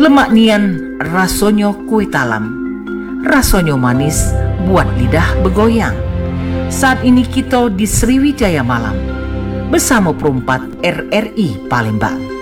Lemak nian rasonyo kue talam, rasonyo manis buat lidah bergoyang. Saat ini kita di Sriwijaya Malam bersama perempat RRI Palembang.